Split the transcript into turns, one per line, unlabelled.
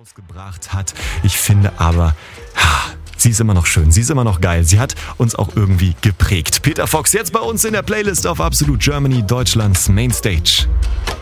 rausgebracht hat. Ich finde aber, sie ist immer noch schön, sie ist immer noch geil. Sie hat uns auch irgendwie geprägt. Peter Fox jetzt bei uns in der Playlist auf Absolute Germany, Deutschlands Mainstage.